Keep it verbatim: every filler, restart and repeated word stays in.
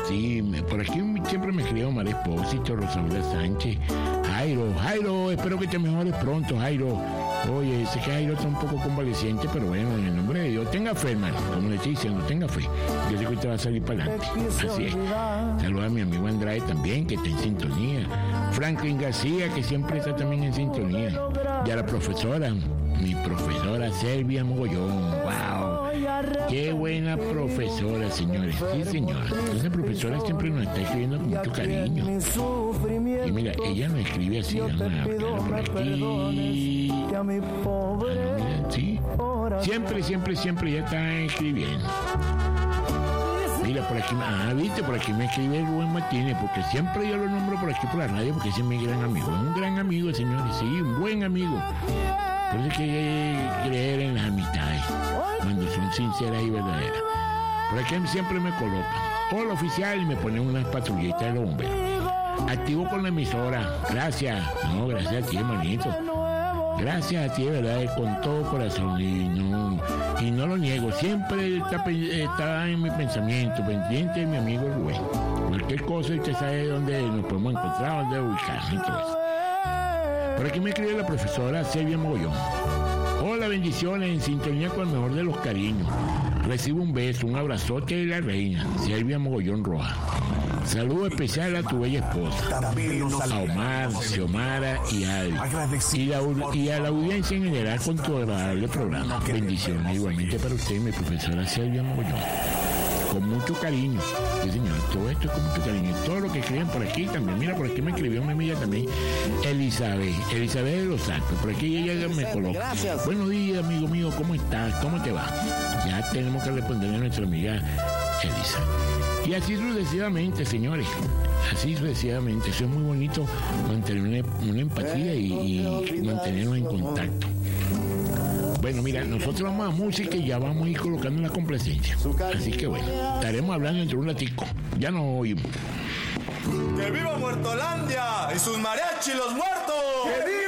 Sí, me- por aquí siempre me escribe Omar Espósito, Rosaura Sánchez, Jairo, Jairo, espero que te mejores pronto, Jairo. Oye, sé que Jairo está un poco convaleciente, pero bueno, en el nombre de Dios, tenga fe, hermano, como le estoy diciendo, tenga fe. Yo sé que usted va a salir para adelante. Así es. Saluda a mi amigo Andrade también, que está en sintonía. Franklin García, que siempre está también en sintonía. Y a la profesora, mi profesora Selvia Mogollón, wow. Qué buena profesora, señores. Sí, señora. Esa profesora siempre nos está escribiendo con mucho cariño. Y mira, ella nos escribe así, vamos a verlo por aquí. Ah, no, mira, sí. Siempre, siempre, siempre ya está escribiendo. Mira, por aquí, ah, viste, por aquí me escribe Rubén Martínez, porque siempre yo lo nombro por aquí por la radio, porque ese es mi gran amigo. Es un gran amigo, señores, sí, un buen amigo. Por eso es que hay que creer en las amistades, cuando son sinceras y verdaderas. Por aquí siempre me coloca, hola oficial, y me ponen unas patrullitas de los bomberos. Activo con la emisora, gracias. No, gracias a ti, hermanito. Gracias a ti, de verdad, con todo corazón, y no, y no lo niego, siempre está, está en mi pensamiento, pendiente de mi amigo Rubén. Cualquier cosa, usted sabe dónde nos podemos encontrar, dónde ubicarnos y todo eso. Por aquí me escribe la profesora Selvia Mogollón. Hola, bendiciones, en sintonía con el mejor de los cariños. Recibe un beso, un abrazote de la reina, Selvia Mogollón Roja. Saludo especial a tu bella esposa, a Omar, Xiomara y a Albi, y, la, y a la audiencia en general con tu agradable programa. Bendiciones igualmente para usted, mi profesora Selvia Mogollón. Con mucho cariño. Sí, señor, todo esto es con mucho cariño. Y todo lo que escriben por aquí también. Mira, por aquí me escribió mi amiga también, Elizabeth, Elizabeth de los Santos. Por aquí ella me coloca. Buenos días, amigo mío, ¿cómo estás? ¿Cómo te va? Ya tenemos que responderle a nuestra amiga Elisa. Y así sucesivamente, señores. Así sucesivamente. Eso es muy bonito, mantener una, una empatía y, y mantenernos en contacto. Bueno, mira, nosotros vamos a música y ya vamos a ir colocando una complacencia. Así que bueno, estaremos hablando entre un ratico. Ya nos oímos. ¡Que viva Muertolandia y sus mariachis los muertos! ¡Que viva!